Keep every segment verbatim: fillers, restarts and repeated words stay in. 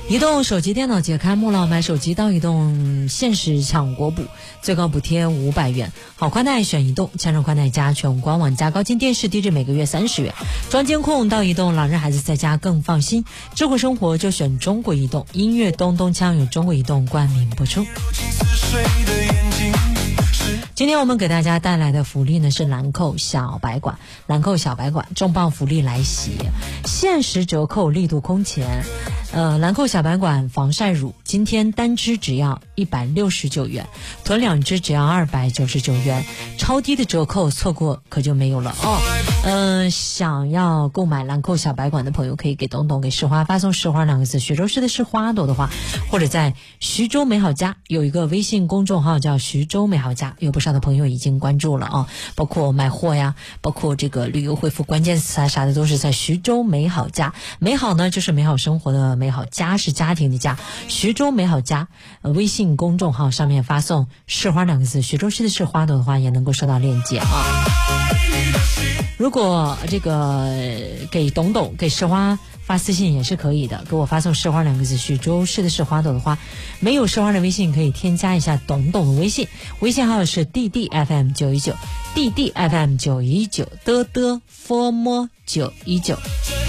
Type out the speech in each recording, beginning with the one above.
移动手机电脑解开木老买手机到移动限时抢国补，最高补贴五百元。好宽带选移动，强生宽带加全官网加高清电视低至每个月三十元。装监控到移动，老人孩子在家更放心。智慧生活就选中国移动，音乐咚咚锵由中国移动冠名播出。今天我们给大家带来的福利呢是兰蔻小白管，兰蔻小白管重磅福利来袭，限时折扣力度空前。呃，兰蔻小白管防晒乳今天单支只要一百六十九元，囤两支只要二百九十九元，超低的折扣错过可就没有了哦。呃，想要购买兰蔻小白管的朋友可以给董董给市花发送市花两个字，徐州市的是花朵的话，或者在徐州美好家有一个微信公众号叫徐州美好家，有不少的朋友已经关注了啊，包括买货呀，包括这个旅游回复关键词啊啥的都是在徐州美好家。美好呢就是美好生活的美好，家是家庭的家，徐州美好家、呃、微信公众号上面发送市花两个字，徐州市的是花朵的话也能够收到链接啊。如果这个给董董给市花发私信也是可以的，给我发送市花两个字，徐州市的是花朵的话，没有市花的微信可以添加一下董董的微信，微信号是 D D F M 九一九 D D F M 九一九的的 for more 九一九。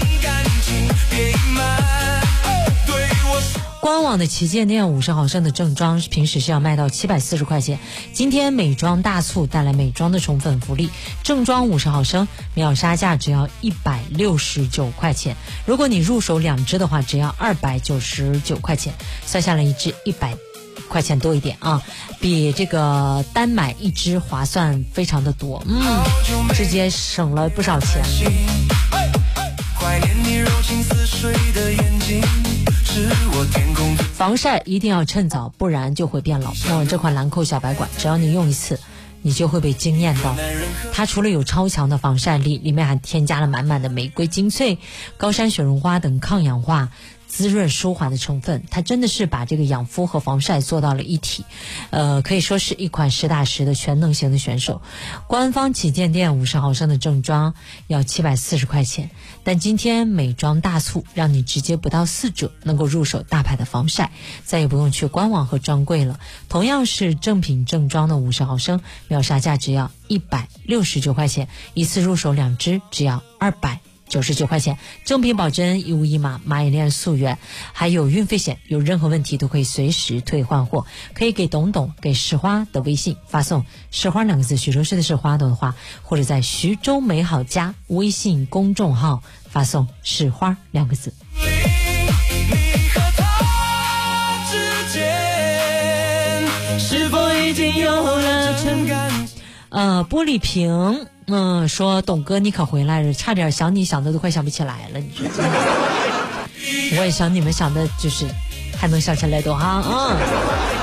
官网的旗舰店五十毫升的正装平时是要卖到七百四十块钱，今天美妆大促带来美妆的宠粉福利，正装五十毫升秒杀价只要一百六十九块钱，如果你入手两支的话只要二百九十九块钱，算下来一支一百块钱多一点啊，比这个单买一支划算非常的多，嗯，直接省了不少钱。怀念你柔情似水的眼睛，是我天空。防晒一定要趁早，不然就会变老。那这款兰蔻小白管，只要你用一次，你就会被惊艳到。它除了有超强的防晒力，里面还添加了满满的玫瑰精粹、高山雪绒花等抗氧化滋润舒缓的成分，它真的是把这个养肤和防晒做到了一体，呃，可以说是一款实打实的全能型的选手。官方旗舰店五十毫升的正装要七百四十块钱，但今天美妆大促，让你直接不到四折能够入手大牌的防晒，再也不用去官网和专柜了。同样是正品正装的五十毫升，秒杀价只要一百六十九块钱，一次入手两支只要二百九十九块钱，正品保真，一无一码，马眼链溯源，还有运费险，有任何问题都可以随时退换货。可以给董董给市花的微信发送市花两个字，徐州市的是花朵的话，或者在徐州美好家微信公众号发送市花两个字。你和他之间是否已经有了情感？呃，玻璃瓶嗯，说董哥你可回来了，差点想你想的都快想不起来了，你说我也想你们想的就是还能想起来多哈啊。